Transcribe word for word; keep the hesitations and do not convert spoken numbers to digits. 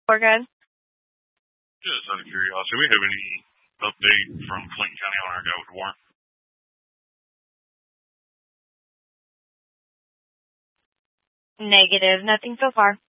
We're good. Just out of curiosity, we have any update from Clinton County on our guy with the warrant? Negative. Nothing so far.